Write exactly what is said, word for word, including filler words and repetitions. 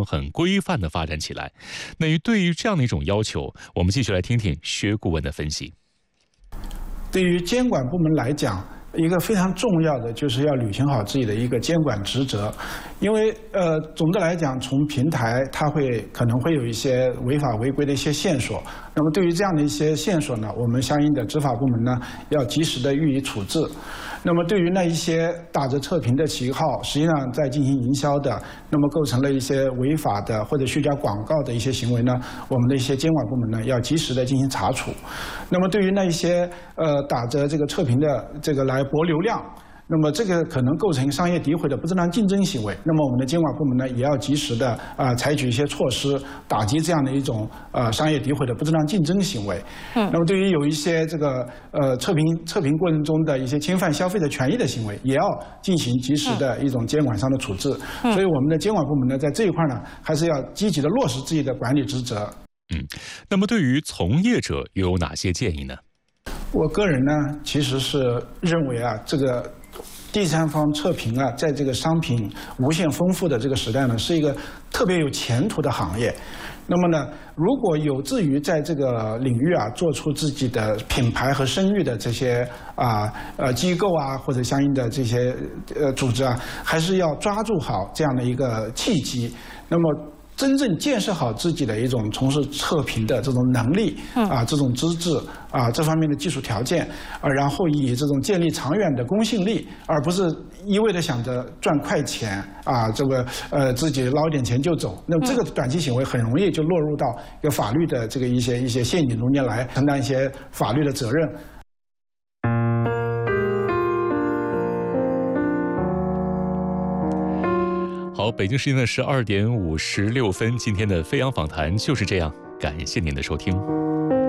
很规范地发展起来。那于对于这样的一种要求，我们继续来听听薛顾问的分析。 对于监管部门来讲，一个非常重要的就是要履行好自己的一个监管职责，因为呃，总的来讲，从平台它会可能会有一些违法违规的一些线索，那么对于这样的一些线索呢，我们相应的执法部门呢要及时的予以处置。那么对于那一些打着测评的旗号，实际上在进行营销的，那么构成了一些违法的或者虚假广告的一些行为呢，我们的一些监管部门呢要及时的进行查处。那么对于那一些呃打着这个测评的这个来博流量，那么这个可能构成商业诋毁的不正当竞争行为，那么我们的监管部门呢也要及时的啊、呃、采取一些措施，打击这样的一种呃商业诋毁的不正当竞争行为。嗯，那么对于有一些这个呃测评测评过程中的一些侵犯消费者权益的行为，也要进行及时的一种监管上的处置。嗯，所以我们的监管部门呢在这一块呢还是要积极的落实自己的管理职责。 嗯，那么对于从业者又有哪些建议呢？ 我个人呢其实是认为啊，这个第三方测评啊，在这个商品无限丰富的这个时代呢，是一个特别有前途的行业。那么呢，如果有志于在这个领域啊做出自己的品牌和声誉的这些啊呃机构啊，或者相应的这些呃组织啊，还是要抓住好这样的一个契机。那么真正建设好自己的一种从事测评的这种能力啊，这种资质啊，这方面的技术条件啊，然后以这种建立长远的公信力，而不是一味的想着赚快钱啊，这个呃自己捞点钱就走。那么这个短期行为很容易就落入到一个法律的这个一些一些陷阱中间来，承担一些法律的责任。 好，北京时间的十二点五十六分，今天的飞扬访谈就是这样，感谢您的收听。